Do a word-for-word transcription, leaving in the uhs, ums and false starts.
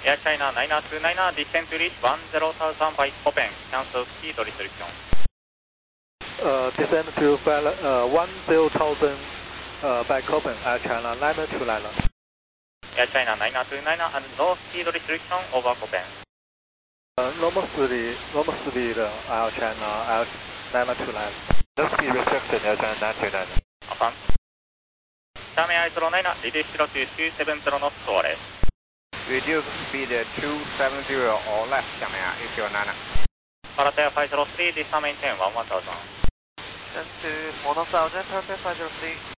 Air China nine two nine, descend to reach one zero thousand by Copen, cancel speed restriction. Uh, descend to uh, one zero thousand uh, by Copen, Air China nine two nine. Air China nine two nine and no speed restriction over Copen. Uh, normal speed, normal speed, uh, Air China Air nine two nine. No speed restriction, Air China nine two nine. Affirm. Charme I zero nine, reduce zero to two seven zero knots or less. Reduce speed two seven zero or less, Charme I zero nine. Paratea five zero three, descend maintain one one thousand. Descend to one thousand, Paratea five zero three.